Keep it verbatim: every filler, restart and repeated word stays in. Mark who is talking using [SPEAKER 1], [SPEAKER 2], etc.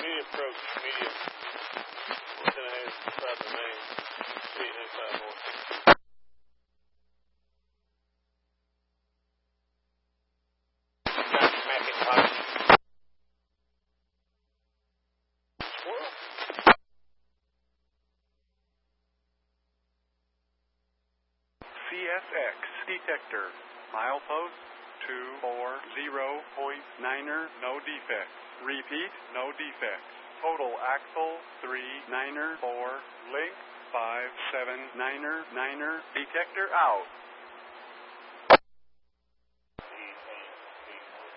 [SPEAKER 1] Media approach, media. One and a half inside the main. Eight inside more. Macintosh. Squirrel.
[SPEAKER 2] C S X detector. Milepost two four zero point niner, no defects. Repeat, no defects. Total axle three niner four. Link five seven niner niner. Detector out.